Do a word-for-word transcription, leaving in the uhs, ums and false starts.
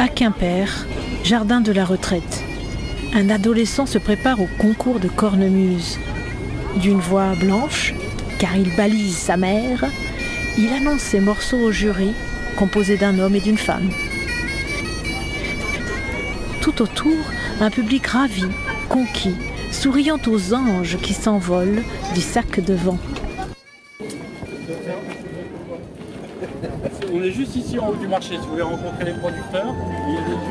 À Quimper, jardin de la retraite. Un adolescent se prépare au concours de cornemuse. D'une voix blanche, car il balise sa mère, il annonce ses morceaux au jury, composé d'un homme et d'une femme. Tout autour, un public ravi, conquis, souriant aux anges qui s'envolent du sac de vent. On est juste ici en haut du marché, si vous voulez rencontrer les producteurs.